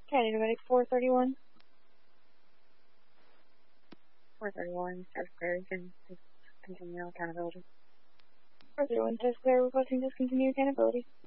Okay, Medic 431. 431, South Clear, can continue accountability. 431, South Clear, requesting discontinue accountability.